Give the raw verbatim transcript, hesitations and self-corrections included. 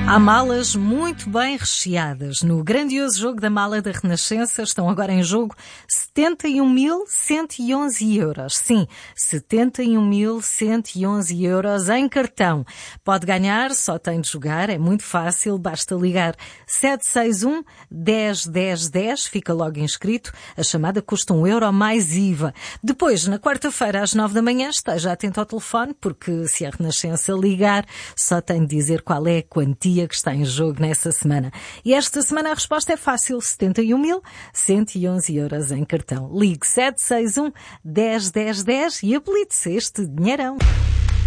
Há malas muito bem recheadas. No grandioso jogo da mala da Renascença estão agora em jogo setenta e um mil cento e onze euros. Sim, setenta e um mil cento e onze euros em cartão. Pode ganhar, só tem de jogar, é muito fácil, basta ligar sete seis um, dez, dez, dez, fica logo inscrito. A chamada custa um euro mais I V A. Depois, na quarta-feira às nove da manhã, esteja atento ao telefone, porque se a Renascença ligar, só tem de dizer qual é a quantia que está em jogo nessa semana. E esta semana a resposta é fácil, setenta e um mil cento e onze euros em cartão. Ligue sete seis um, dez, dez, dez e apelide-se este dinheirão.